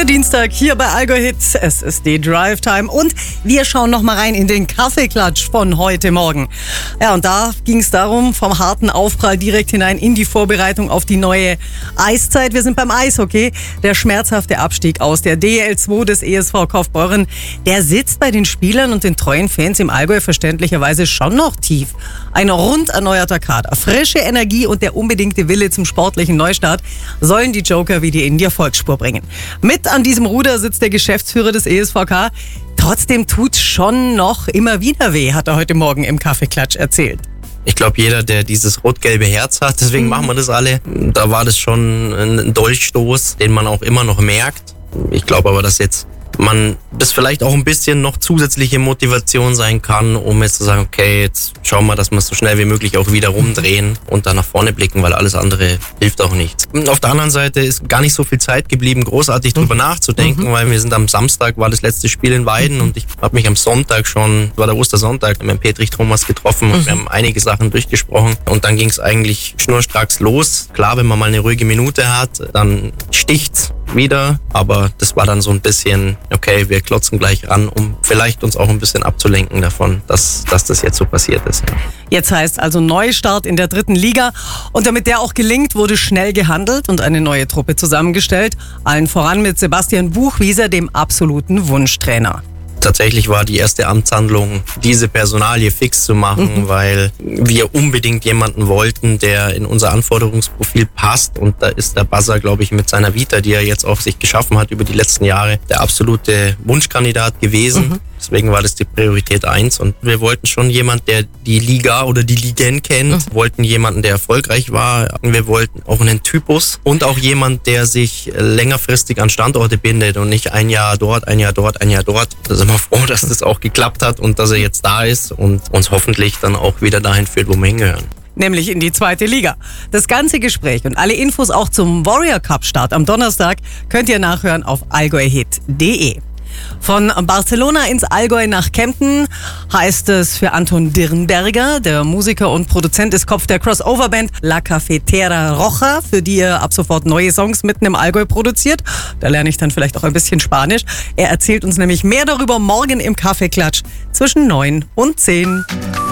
Der Dienstag hier bei Allgäu Hits. Es ist die Drive Time und wir schauen noch mal rein in den Kaffeeklatsch von heute Morgen. Ja, und da ging es darum, vom harten Aufprall direkt hinein in die Vorbereitung auf die neue Eiszeit. Wir sind beim Eishockey. Der schmerzhafte Abstieg aus der DL2 des ESV Kaufbeuren, der sitzt bei den Spielern und den treuen Fans im Allgäu verständlicherweise schon noch tief. Ein rund erneuerter Kader, frische Energie und der unbedingte Wille zum sportlichen Neustart sollen die Joker wieder in die Erfolgsspur bringen. Mit an diesem Ruder sitzt der Geschäftsführer des ESVK. Trotzdem tut's schon noch immer wieder weh, hat er heute Morgen im Kaffeeklatsch erzählt. Ich glaube, jeder, der dieses rot-gelbe Herz hat, deswegen machen wir das alle, da war das schon ein Dolchstoß, den man auch immer noch merkt. Ich glaube aber, dass jetzt man das vielleicht auch ein bisschen noch zusätzliche Motivation sein kann, um jetzt zu sagen, okay, jetzt schauen wir, dass wir es so schnell wie möglich auch wieder rumdrehen und dann nach vorne blicken, weil alles andere hilft auch nichts. Und auf der anderen Seite ist gar nicht so viel Zeit geblieben, großartig drüber nachzudenken, weil wir sind am Samstag, war das letzte Spiel in Weiden und ich habe mich am Sonntag schon, war der Ostersonntag, mit Petrich Thomas getroffen und wir haben einige Sachen durchgesprochen und dann ging es eigentlich schnurstracks los. Klar, wenn man mal eine ruhige Minute hat, dann sticht's wieder, aber das war dann so ein bisschen, okay, wir klotzen gleich ran, um vielleicht uns auch ein bisschen abzulenken davon, dass das jetzt so passiert ist. Ja. Jetzt heißt also Neustart in der 3. Liga und damit der auch gelingt, wurde schnell gehandelt und eine neue Truppe zusammengestellt, allen voran mit Sebastian Buchwieser, dem absoluten Wunschtrainer. Tatsächlich war die erste Amtshandlung, diese Personalie fix zu machen, weil wir unbedingt jemanden wollten, der in unser Anforderungsprofil passt. Und da ist der Buzzer, glaube ich, mit seiner Vita, die er jetzt auch sich geschaffen hat über die letzten Jahre, der absolute Wunschkandidat gewesen. Deswegen war das die Priorität 1 und wir wollten schon jemanden, der die Liga oder die Ligen kennt, wollten jemanden, der erfolgreich war. Wir wollten auch einen Typus und auch jemand, der sich längerfristig an Standorte bindet und nicht ein Jahr dort, ein Jahr dort, ein Jahr dort. Da sind wir froh, dass das auch geklappt hat und dass er jetzt da ist und uns hoffentlich dann auch wieder dahin führt, wo wir hingehören. Nämlich in die 2. Liga. Das ganze Gespräch und alle Infos auch zum Warrior Cup Start am Donnerstag könnt ihr nachhören auf allgäuhit.de. Von Barcelona ins Allgäu nach Kempten heißt es für Anton Dirnberger. Der Musiker und Produzent ist Kopf der Crossover-Band La Cafetera Roja, für die er ab sofort neue Songs mitten im Allgäu produziert. Da lerne ich dann vielleicht auch ein bisschen Spanisch. Er erzählt uns nämlich mehr darüber morgen im Kaffeeklatsch zwischen 9 und 10.